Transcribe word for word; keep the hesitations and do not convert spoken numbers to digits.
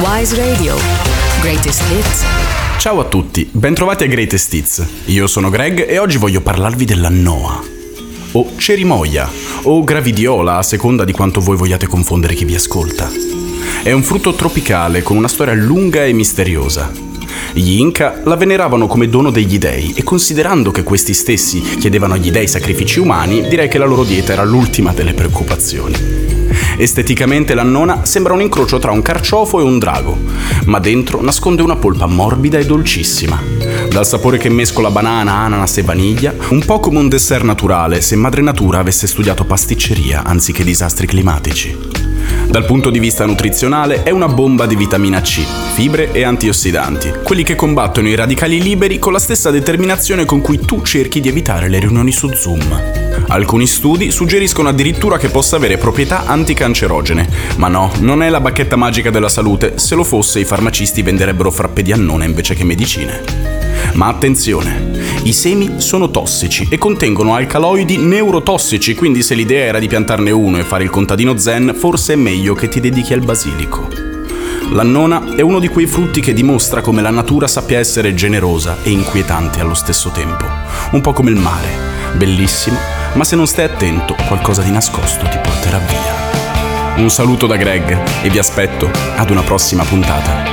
Wise Radio. Greatest Hits. Ciao a tutti, bentrovati a Greatest Hits. Io sono Greg e oggi voglio parlarvi della Noa, o cerimoia, o gravidiola, a seconda di quanto voi vogliate confondere chi vi ascolta. È un frutto tropicale con una storia lunga e misteriosa. Gli Inca la veneravano come dono degli dei e considerando che questi stessi chiedevano agli dei sacrifici umani, direi che la loro dieta era l'ultima delle preoccupazioni. Esteticamente l'annona sembra un incrocio tra un carciofo e un drago, ma dentro nasconde una polpa morbida e dolcissima. Dal sapore che mescola banana, ananas e vaniglia, un po' come un dessert naturale se madre natura avesse studiato pasticceria anziché disastri climatici. Dal punto di vista nutrizionale è una bomba di vitamina C, fibre e antiossidanti, quelli che combattono i radicali liberi con la stessa determinazione con cui tu cerchi di evitare le riunioni su Zoom. Alcuni studi suggeriscono addirittura che possa avere proprietà anticancerogene, ma no, non è la bacchetta magica della salute, se lo fosse i farmacisti venderebbero frappe di annone invece che medicine. Ma attenzione, i semi sono tossici e contengono alcaloidi neurotossici, quindi se l'idea era di piantarne uno e fare il contadino zen, forse è meglio che ti dedichi al basilico. L'annona è uno di quei frutti che dimostra come la natura sappia essere generosa e inquietante allo stesso tempo, un po' come il mare, bellissimo, ma se non stai attento qualcosa di nascosto ti porterà via. Un saluto da Greg e vi aspetto ad una prossima puntata.